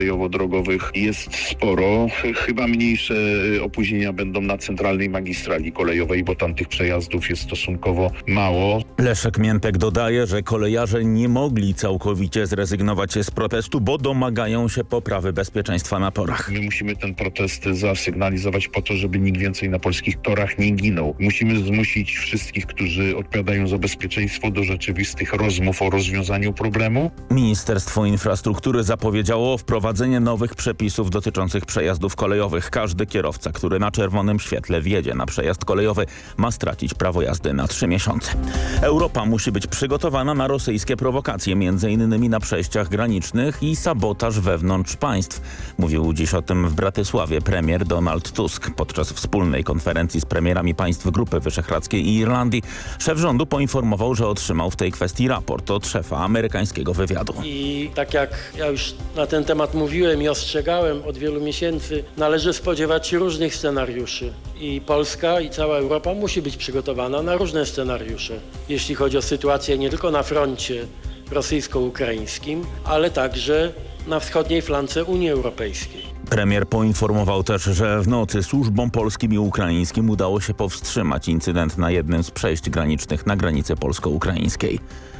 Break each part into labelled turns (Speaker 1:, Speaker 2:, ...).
Speaker 1: kolejowo-drogowych jest sporo. Chyba mniejsze opóźnienia będą na centralnej magistrali kolejowej, bo tam tych przejazdów jest stosunkowo mało.
Speaker 2: Leszek Miętek dodaje, że kolejarze nie mogli całkowicie zrezygnować z protestu, bo domagają się poprawy bezpieczeństwa na torach.
Speaker 1: My musimy ten protest zasygnalizować po to, żeby nikt więcej na polskich torach nie ginął. Musimy zmusić wszystkich, którzy odpowiadają za bezpieczeństwo, do rzeczywistych rozmów o rozwiązaniu problemu.
Speaker 2: Ministerstwo Infrastruktury zapowiedziało wprowadzenie nowych przepisów dotyczących przejazdów kolejowych. Każdy kierowca, który na czerwonym świetle wjedzie na przejazd kolejowy, ma stracić prawo jazdy na 3 miesiące. Europa musi być przygotowana na rosyjskie prowokacje, m.in. na przejściach granicznych i sabotaż wewnątrz państw. Mówił dziś o tym w Bratysławie premier Donald Tusk. Podczas wspólnej konferencji z premierami państw Grupy Wyszehradzkiej i Irlandii szef rządu poinformował, że otrzymał w tej kwestii raport od szefa amerykańskiego wywiadu.
Speaker 3: I tak jak ja już na ten temat mówiłem i ostrzegałem od wielu miesięcy, należy spodziewać się różnych scenariuszy. I Polska i cała Europa musi być przygotowana na różne scenariusze, jeśli chodzi o sytuację nie tylko na froncie rosyjsko-ukraińskim, ale także na wschodniej flance Unii Europejskiej.
Speaker 2: Premier poinformował też, że w nocy służbom polskim i ukraińskim udało się powstrzymać incydent na jednym z przejść granicznych na granicy polsko-ukraińskiej.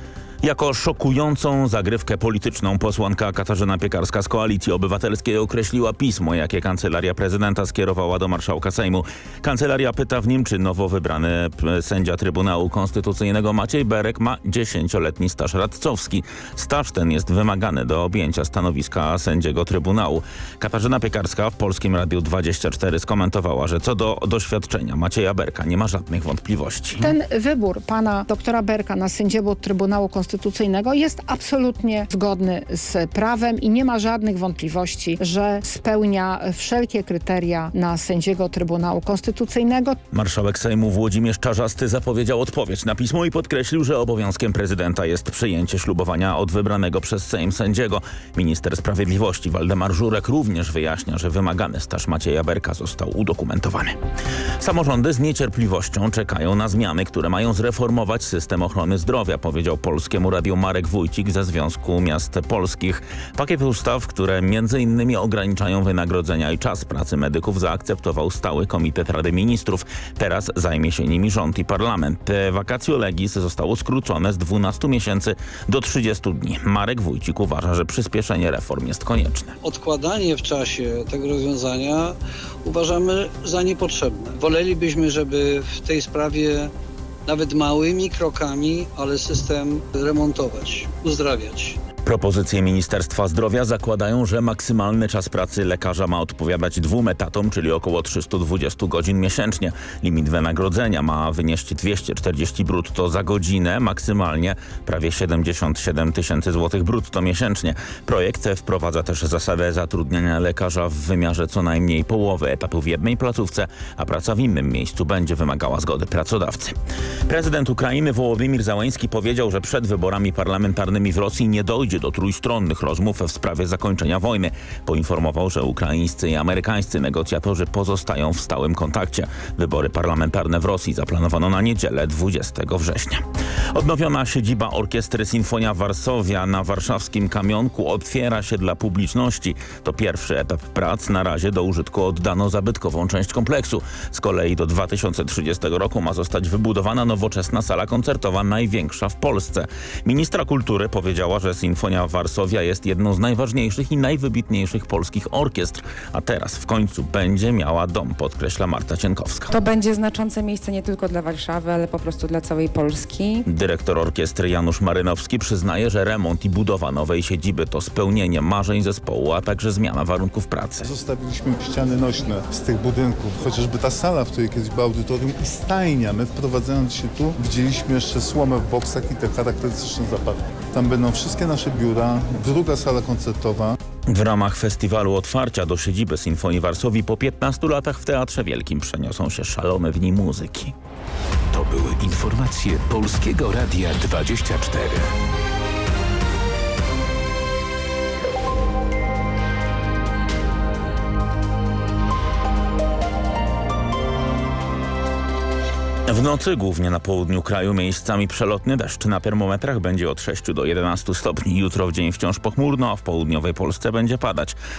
Speaker 2: Jako szokującą zagrywkę polityczną posłanka Katarzyna Piekarska z Koalicji Obywatelskiej określiła pismo, jakie Kancelaria Prezydenta skierowała do Marszałka Sejmu. Kancelaria pyta w nim, czy nowo wybrany sędzia Trybunału Konstytucyjnego Maciej Berek ma 10-letni staż radcowski. Staż ten jest wymagany do objęcia stanowiska sędziego Trybunału. Katarzyna Piekarska w Polskim Radiu 24 skomentowała, że co do doświadczenia Macieja Berka nie ma żadnych wątpliwości.
Speaker 4: Ten wybór pana doktora Berka na sędziego Trybunału Konstytucyjnego jest absolutnie zgodny z prawem i nie ma żadnych wątpliwości, że spełnia wszelkie kryteria na sędziego Trybunału Konstytucyjnego.
Speaker 2: Marszałek Sejmu Włodzimierz Czarzasty zapowiedział odpowiedź na pismo i podkreślił, że obowiązkiem prezydenta jest przyjęcie ślubowania od wybranego przez Sejm sędziego. Minister Sprawiedliwości Waldemar Żurek również wyjaśnia, że wymagany staż Macieja Berka został udokumentowany. Samorządy z niecierpliwością czekają na zmiany, które mają zreformować system ochrony zdrowia, powiedział Polskiemu Radiu Marek Wójcik ze Związku Miast Polskich. Pakiet ustaw, które m.in. ograniczają wynagrodzenia i czas pracy medyków, zaakceptował Stały Komitet Rady Ministrów. Teraz zajmie się nimi rząd i parlament. Vacatio legis zostało skrócone z 12 miesięcy do 30 dni. Marek Wójcik uważa, że przyspieszenie reform jest konieczne.
Speaker 5: Odkładanie w czasie tego rozwiązania uważamy za niepotrzebne. Wolelibyśmy, żeby w tej sprawie nawet małymi krokami, ale system remontować, uzdrawiać.
Speaker 2: Propozycje Ministerstwa Zdrowia zakładają, że maksymalny czas pracy lekarza ma odpowiadać 2 etatom, czyli około 320 godzin miesięcznie. Limit wynagrodzenia ma wynieść 240 brutto za godzinę, maksymalnie prawie 77 tysięcy złotych brutto miesięcznie. Projekt wprowadza też zasadę zatrudniania lekarza w wymiarze co najmniej połowy etatu w jednej placówce, a praca w innym miejscu będzie wymagała zgody pracodawcy. Prezydent Ukrainy Wołodymyr Zełenski powiedział, że przed wyborami parlamentarnymi w Rosji nie dojdzie do trójstronnych rozmów w sprawie zakończenia wojny. Poinformował, że ukraińscy i amerykańscy negocjatorzy pozostają w stałym kontakcie. Wybory parlamentarne w Rosji zaplanowano na niedzielę 20 września. Odnowiona siedziba Orkiestry Sinfonia Varsovia na warszawskim Kamionku otwiera się dla publiczności. To pierwszy etap prac. Na razie do użytku oddano zabytkową część kompleksu. Z kolei do 2030 roku ma zostać wybudowana nowoczesna sala koncertowa, największa w Polsce. Ministra kultury powiedziała, że Sinfonia Varsovia jest jedną z najważniejszych i najwybitniejszych polskich orkiestr, a teraz w końcu będzie miała dom, podkreśla Marta Cienkowska.
Speaker 6: To będzie znaczące miejsce nie tylko dla Warszawy, ale po prostu dla całej Polski.
Speaker 2: Dyrektor orkiestry Janusz Marynowski przyznaje, że remont i budowa nowej siedziby to spełnienie marzeń zespołu, a także zmiana warunków pracy.
Speaker 7: Zostawiliśmy ściany nośne z tych budynków, chociażby ta sala, w której kiedyś było audytorium i stajnia. My wprowadzając się tu widzieliśmy jeszcze słomę w boksach i te charakterystyczne zapachy. Tam będą wszystkie nasze biura, druga sala koncertowa.
Speaker 2: W ramach festiwalu otwarcia do siedziby Sinfonii Varsovii po 15 latach w Teatrze Wielkim przeniosą się szalone dni muzyki.
Speaker 8: To były informacje Polskiego Radia 24.
Speaker 2: W nocy głównie na południu kraju miejscami przelotny deszcz. Na termometrach będzie od 6 do 11 stopni. Jutro w dzień wciąż pochmurno, a w południowej Polsce będzie padać.